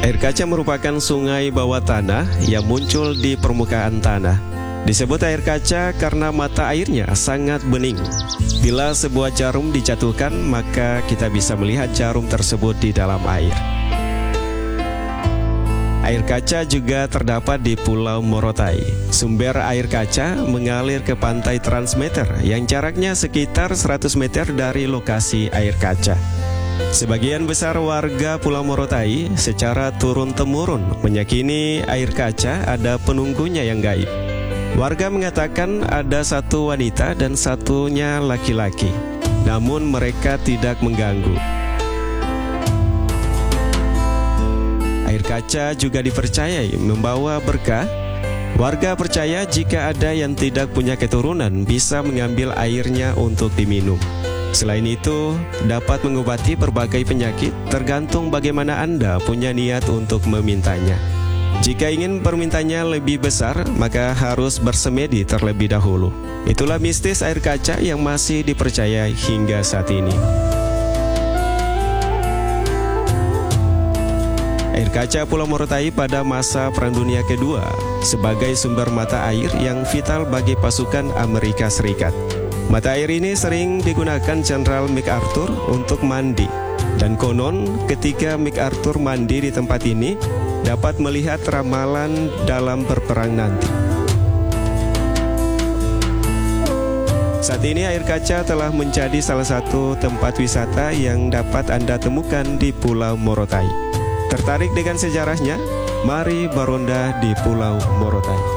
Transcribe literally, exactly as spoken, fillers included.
Air kaca merupakan sungai bawah tanah yang muncul di permukaan tanah. Disebut air kaca karena mata airnya sangat bening. Bila sebuah jarum dijatuhkan, maka kita bisa melihat jarum tersebut di dalam air. Air kaca juga terdapat di Pulau Morotai. Sumber air kaca mengalir ke pantai Transmeter yang jaraknya sekitar seratus meter dari lokasi air kaca. Sebagian besar warga Pulau Morotai secara turun-temurun meyakini air kaca ada penunggunya yang gaib. Warga mengatakan ada satu wanita dan satunya laki-laki, namun mereka tidak mengganggu. Air kaca juga dipercayai membawa berkah. Warga percaya jika ada yang tidak punya keturunan bisa mengambil airnya untuk diminum. Selain itu, dapat mengobati berbagai penyakit tergantung bagaimana Anda punya niat untuk memintanya. Jika ingin permintaannya lebih besar, maka harus bersemedi terlebih dahulu. Itulah mistis air kaca yang masih dipercaya hingga saat ini. Air kaca Pulau Morotai pada masa Perang Dunia Kedua sebagai sumber mata air yang vital bagi pasukan Amerika Serikat. Mata air ini sering digunakan Jenderal MacArthur untuk mandi. Dan konon ketika MacArthur mandi di tempat ini dapat melihat ramalan dalam berperang nanti. Saat ini air kaca telah menjadi salah satu tempat wisata yang dapat Anda temukan di Pulau Morotai. Tertarik dengan sejarahnya? Mari beronda di Pulau Morotai.